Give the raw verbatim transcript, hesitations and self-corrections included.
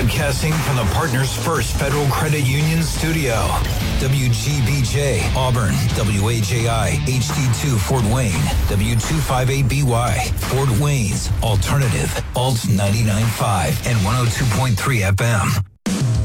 Broadcasting from the Partners First Federal Credit Union studio. W G B J, Auburn. W A J I, H D two, Fort Wayne. W two fifty-eight B Y, Fort Wayne's Alternative, Alt ninety-nine point five and one oh two point three F M.